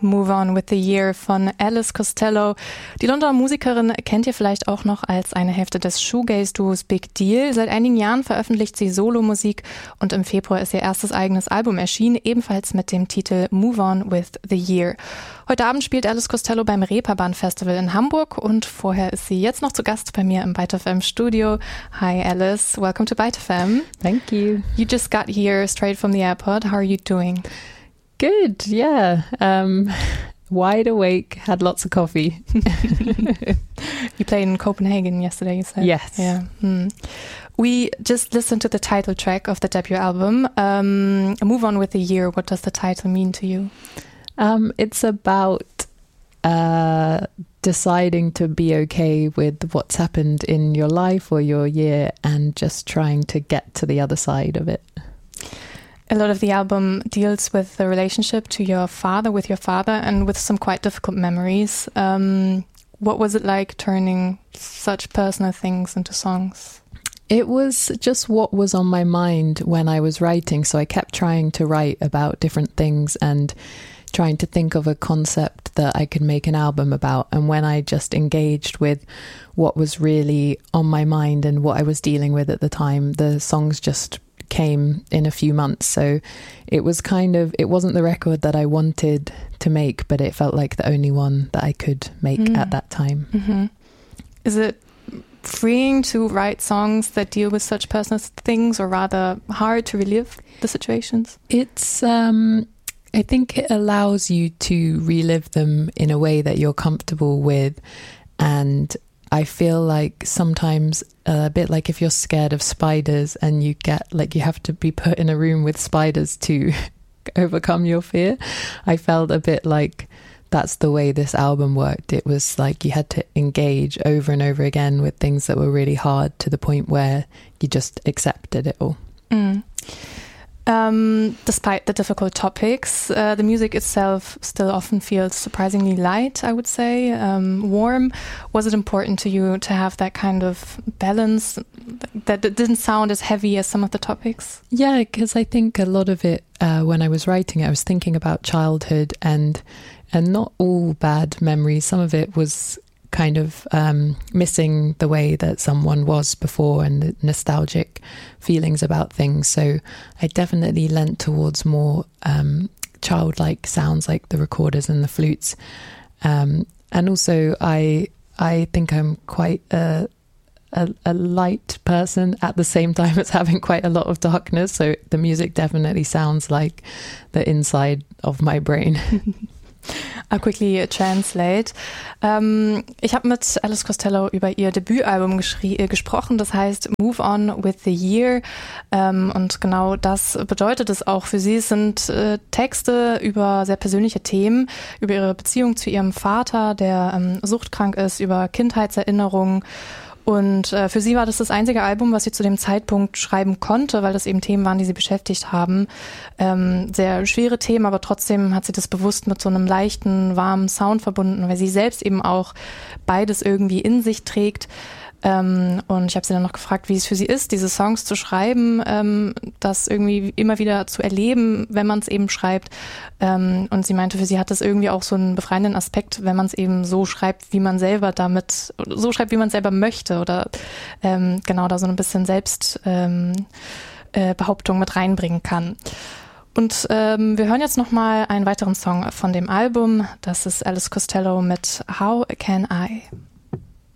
Move On with the Year von Alice Costello. Die Londoner Musikerin kennt ihr vielleicht auch noch als eine Hälfte des Shoegaze-Duos Big Deal. Seit einigen Jahren veröffentlicht sie Solomusik und im Februar ist ihr erstes eigenes Album erschienen, ebenfalls mit dem Titel Move On with the Year. Heute Abend spielt Alice Costello beim Reeperbahn Festival in Hamburg und vorher ist sie jetzt noch zu Gast bei mir im Byte FM Studio. Hi Alice, welcome to Byte FM. Thank you. You just got here straight from the airport. How are you doing? Good, yeah. Wide awake, had lots of coffee. You played in Copenhagen yesterday, you said? Yes. Yeah. We just listened to the title track of the debut album, Move On with the Year. What does the title mean to you? It's about deciding to be okay with what's happened in your life or your year and just trying to get to the other side of it. A lot of the album deals with the relationship to your father, with your father, and with some quite difficult memories. What was it like turning such personal things into songs? It was just what was on my mind when I was writing. So I kept trying to write about different things and trying to think of a concept that I could make an album about. And when I just engaged with what was really on my mind and what I was dealing with at the time, the songs just came in a few months. So it was it wasn't the record that I wanted to make, but it felt like the only one that I could make at that time. Mm-hmm. Is it freeing to write songs that deal with such personal things, or rather hard to relive the situations? It's I think it allows you to relive them in a way that you're comfortable with. And I feel like sometimes a bit like if you're scared of spiders and you have to be put in a room with spiders to overcome your fear. I felt a bit like that's the way this album worked. It was like you had to engage over and over again with things that were really hard to the point where you just accepted it all. Despite the difficult topics, the music itself still often feels surprisingly light, I would say, warm. Was it important to you to have that kind of balance, that it didn't sound as heavy as some of the topics? Yeah, because I think a lot of it, when I was writing it, I was thinking about childhood and not all bad memories. Some of it was kind of missing the way that someone was before and the nostalgic feelings about things. So I definitely leant towards more childlike sounds like the recorders and the flutes. And also I think I'm quite a light person at the same time as having quite a lot of darkness. So the music definitely sounds like the inside of my brain. I'll quickly translate. Ich habe mit Alice Costello über ihr Debütalbum gesprochen, das heißt Move On with the Year. Und genau das bedeutet es auch für sie. Es sind Texte über sehr persönliche Themen, über ihre Beziehung zu ihrem Vater, der suchtkrank ist, über Kindheitserinnerungen. Und für sie war das einzige Album, was sie zu dem Zeitpunkt schreiben konnte, weil das eben Themen waren, die sie beschäftigt haben. Sehr schwere Themen, aber trotzdem hat sie das bewusst mit so einem leichten, warmen Sound verbunden, weil sie selbst eben auch beides irgendwie in sich trägt. Und ich habe sie dann noch gefragt, wie es für sie ist, diese Songs zu schreiben, das irgendwie immer wieder zu erleben, wenn man es eben schreibt. Und sie meinte, für sie hat das irgendwie auch so einen befreienden Aspekt, wenn man es eben so schreibt, wie man selber wie man selber möchte oder genau da so ein bisschen Selbstbehauptung mit reinbringen kann. Und wir hören jetzt nochmal einen weiteren Song von dem Album. Das ist Alice Costello mit How Can I?